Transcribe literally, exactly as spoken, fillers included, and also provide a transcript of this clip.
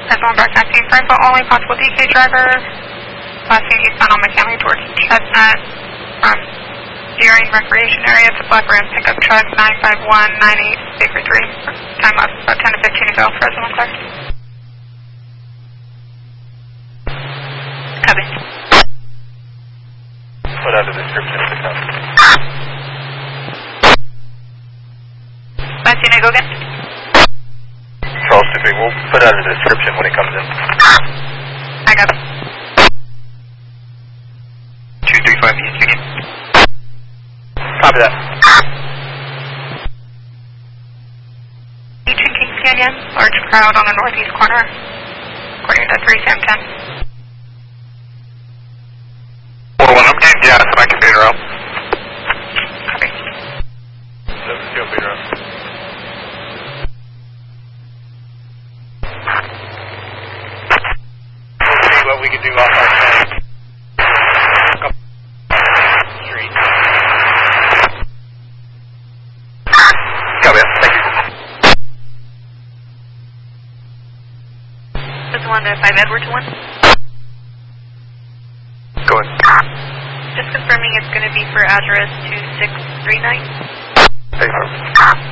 Pensacola broadcasting for info only, possible D K driver, passing eastbound on McKinley towards Chestnut from Deering Recreation Area to Black Rim pickup truck nine five one nine eight Baker three. Time up about ten to fifteen to go, Fresno clear. Copy. Put out a description of the cup. Latina, go again. Charles two three, we'll put out a description when it comes in. I got it. two three five East again. Copy that. Beach and Kings Canyon, large crowd on the northeast corner, according to three Sam ten. four one, I'm getting gas and I can fade around. Copy. Let's go fade around. Let's see what we can do off our side. Street. Copy, thank you. This is one to five Edward to one. Go ahead. Just confirming it's going to be for address two six three nine. Hey, sir.